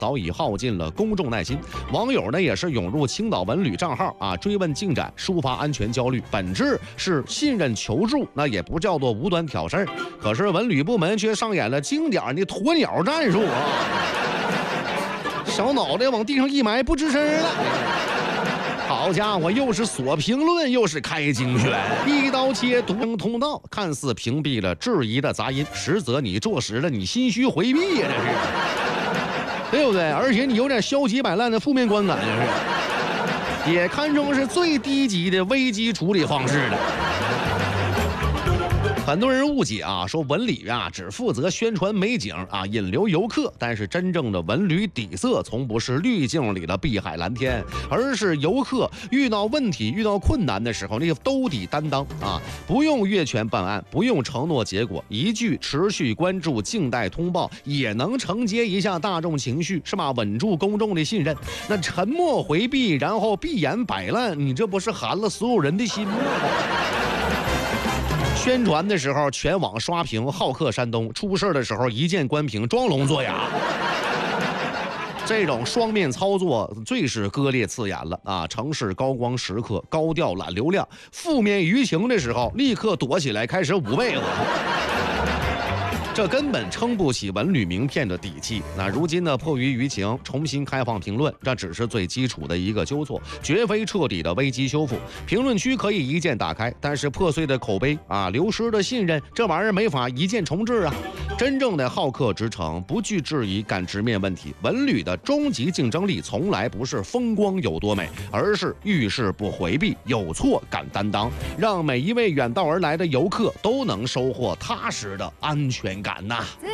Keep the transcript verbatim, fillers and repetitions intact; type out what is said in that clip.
早已耗尽了公众耐心。网友呢也是涌入青岛文旅账号啊，追问进展，抒发安全焦虑，本质是信任求助，那也不叫做无端挑事儿。可是文旅部门却上演了经典的鸵鸟战术啊，小脑袋往地上一埋，不吱声了。好家伙，又是锁评论，又是开精选，一刀切独生通道，看似屏蔽了质疑的杂音，实则你坐实了你心虚回避呀，这是，对不对？而且你有点消极摆烂的负面观感，这是，也堪称是最低级的危机处理方式了。很多人误解啊，说文旅啊只负责宣传美景啊，引流游客，但是真正的文旅底色从不是滤镜里的碧海蓝天，而是游客遇到问题、遇到困难的时候那个兜底担当啊，不用越权办案，不用承诺结果，一句持续关注、静待通报，也能承接一下大众情绪，是吧？稳住公众的信任。那沉默回避，然后闭眼摆烂，你这不是寒了所有人的心吗？宣传的时候全网刷屏好客山东，出事的时候一键关屏装聋作哑，这种双面操作最是割裂刺眼了啊！城市高光时刻高调揽流量，负面舆情的时候立刻躲起来开始捂被子，这根本撑不起文旅名片的底气。那如今呢，迫于舆情重新开放评论，这只是最基础的一个纠错，绝非彻底的危机修复。评论区可以一键打开，但是破碎的口碑啊，流失的信任，这玩意儿没法一键重置啊。真正的好客之城，不惧质疑，敢直面问题。文旅的终极竞争力，从来不是风光有多美，而是遇事不回避，有错敢担当，让每一位远道而来的游客都能收获踏实的安全感呐。